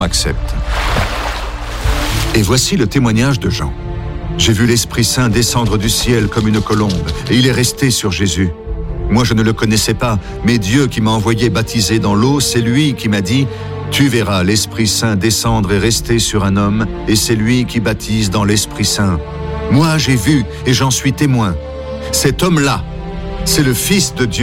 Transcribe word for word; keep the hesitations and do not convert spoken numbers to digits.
accepte. Et voici le témoignage de Jean. J'ai vu l'Esprit Saint descendre du ciel comme une colombe, et il est resté sur Jésus. Moi, je ne le connaissais pas, mais Dieu qui m'a envoyé baptiser dans l'eau, c'est lui qui m'a dit « Tu verras l'Esprit Saint descendre et rester sur un homme, et c'est lui qui baptise dans l'Esprit Saint. Moi, j'ai vu, et j'en suis témoin. Cet homme-là, c'est le Fils de Dieu. »